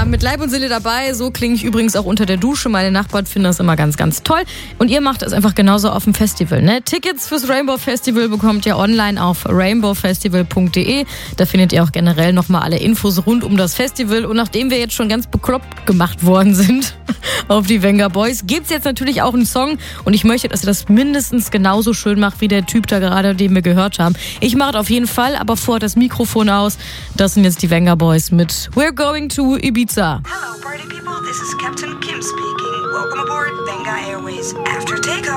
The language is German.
Ja, mit Leib und Seele dabei. So klinge ich übrigens auch unter der Dusche. Meine Nachbarn finden das immer ganz, ganz toll. Und ihr macht es einfach genauso auf dem Festival, ne? Tickets fürs Rainbow Festival bekommt ihr online auf rainbowfestival.de. Da findet ihr auch generell nochmal alle Infos rund um das Festival. Und nachdem wir jetzt schon ganz bekloppt gemacht worden sind auf die Venga Boys, gibt's jetzt natürlich auch einen Song. Und ich möchte, dass ihr das mindestens genauso schön macht wie der Typ da gerade, den wir gehört haben. Ich mache es auf jeden Fall, aber vorher das Mikrofon aus. Das sind jetzt die Venga Boys mit We're Going to Ibiza. Hello, party people. This is Captain Kim speaking. Welcome aboard Venga Airways. After takeoff.